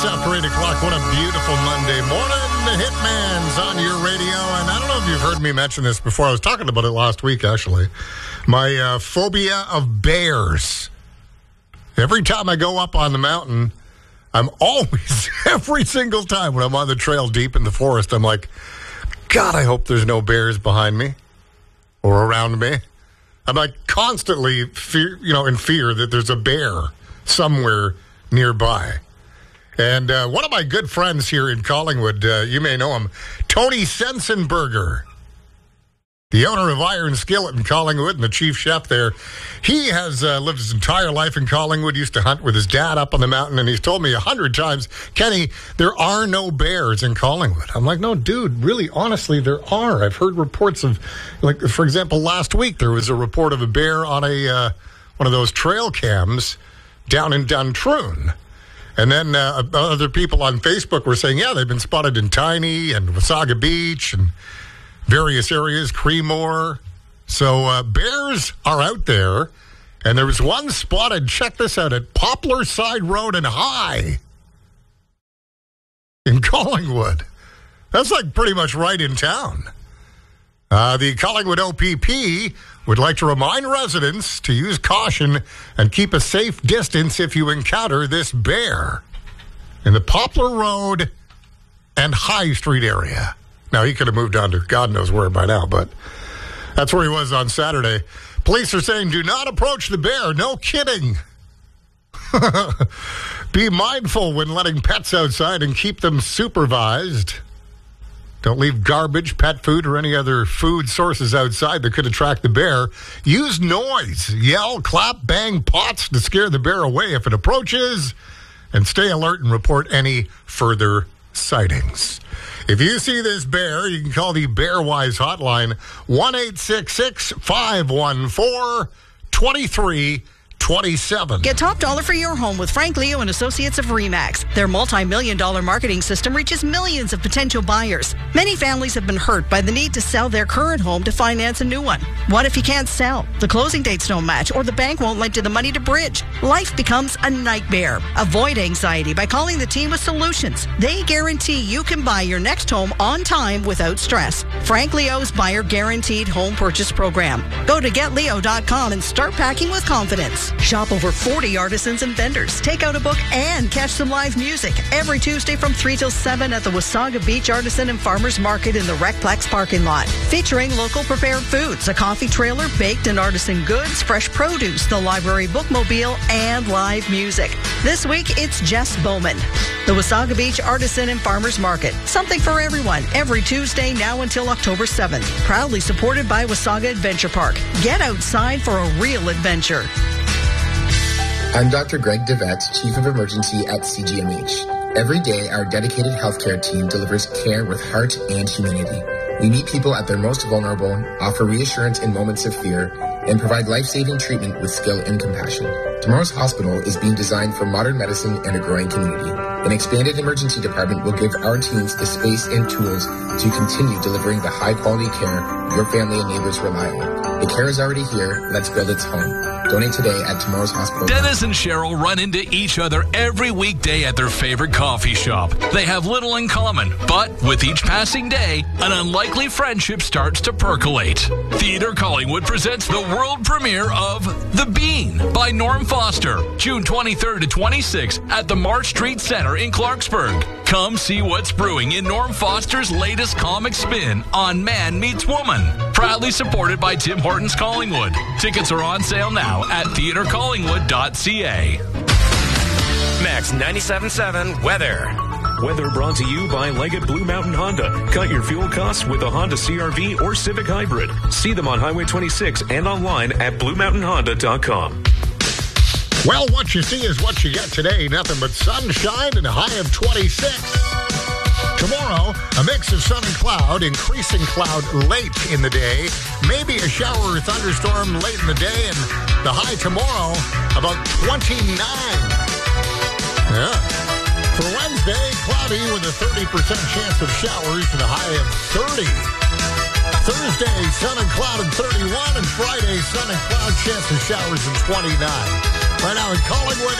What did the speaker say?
After 8 o'clock, what a beautiful Monday morning. The Hitman's on your radio. And I don't know if you've heard me mention this before. I was talking about it last week, actually. My phobia of bears. Every time I go up on the mountain, I'm always, every single time when I'm on the trail deep in the forest, I'm like, God, I hope there's no bears behind me or around me. I'm like constantly in fear that there's a bear somewhere nearby. And one of my good friends here in Collingwood, you may know him, Tony Sensenberger, the owner of Iron Skillet in Collingwood and the chief chef there. He has lived his entire life in Collingwood, used to hunt with his dad up on the mountain, and he's told me 100 times, Kenny, there are no bears in Collingwood. I'm like, no, dude, really, honestly, there are. I've heard reports of, like, for example, last week there was a report of a bear on a one of those trail cams down in Duntroon. And then other people on Facebook were saying, yeah, they've been spotted in Tiny and Wasaga Beach and various areas, Creemore. So bears are out there. And there was one spotted, check this out, at Poplar Side Road and High in Collingwood. That's like pretty much right in town. The Collingwood OPP would like to remind residents to use caution and keep a safe distance if you encounter this bear in the Poplar Road and High Street area. Now, he could have moved on to God knows where by now, but that's where he was on Saturday. Police are saying, do not approach the bear. No kidding. Be mindful when letting pets outside and keep them supervised. Don't leave garbage, pet food, or any other food sources outside that could attract the bear. Use noise, yell, clap, bang pots to scare the bear away if it approaches. And stay alert and report any further sightings. If you see this bear, you can call the Bearwise hotline, 1-866-514-2327. Get top dollar for your home with Frank Leo and Associates of RE/MAX. Their multi-million-dollar marketing system reaches millions of potential buyers. Many families have been hurt by the need to sell their current home to finance a new one. What if you can't sell? The closing dates don't match, or the bank won't lend you the money to bridge. Life becomes a nightmare. Avoid anxiety by calling the team with solutions. They guarantee you can buy your next home on time without stress. Frank Leo's Buyer Guaranteed Home Purchase Program. Go to getleo.com and start packing with confidence. Shop over 40 artisans and vendors. Take out a book and catch some live music every Tuesday from 3 till 7 at the Wasaga Beach Artisan and Farmers Market in the Recplex parking lot. Featuring local prepared foods, a coffee trailer, baked and artisan goods, fresh produce, the library bookmobile, and live music. This week, it's Jess Bowman. The Wasaga Beach Artisan and Farmers Market. Something for everyone every Tuesday now until October 7th. Proudly supported by Wasaga Adventure Park. Get outside for a real adventure. I'm Dr. Greg DeVette, Chief of Emergency at CGMH. Every day, our dedicated healthcare team delivers care with heart and humanity. We meet people at their most vulnerable, offer reassurance in moments of fear, and provide life-saving treatment with skill and compassion. Tomorrow's hospital is being designed for modern medicine and a growing community. An expanded emergency department will give our teams the space and tools to continue delivering the high-quality care your family and neighbors rely on. The care is already here. Let's build its home. Donate today at Tomorrow's Hospital. Dennis and Cheryl run into each other every weekday at their favorite coffee shop. They have little in common, but with each passing day, an unlikely friendship starts to percolate. Theatre Collingwood presents the world premiere of The Bean by Norm Foster, June 23rd to 26th at the Marsh Street Center in Clarksburg. Come see what's brewing in Norm Foster's latest comic spin on Man Meets Woman. Proudly supported by Tim Hortons Collingwood. Tickets are on sale now at theatrecollingwood.ca. Max 97.7 Weather. Weather brought to you by Leggett Blue Mountain Honda. Cut your fuel costs with a Honda CR-V or Civic Hybrid. See them on Highway 26 and online at BlueMountainHonda.com. Well, what you see is what you get today. Nothing but sunshine and a high of 26. Tomorrow, a mix of sun and cloud, increasing cloud late in the day. Maybe a shower or thunderstorm late in the day, and the high tomorrow, about 29. Yeah. For Wednesday, cloudy with a 30% chance of showers and a high of 30. Thursday, sun and cloud and 31, and Friday, sun and cloud, chance of showers and 29. Right now in Collingwood,